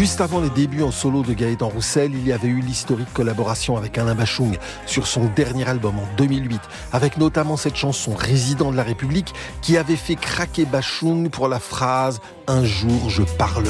Juste avant les débuts en solo de Gaëtan Roussel, il y avait eu l'historique collaboration avec Alain Bachung sur son dernier album en 2008, avec notamment cette chanson Résident de la République qui avait fait craquer Bachung pour la phrase « Un jour je parlerai ».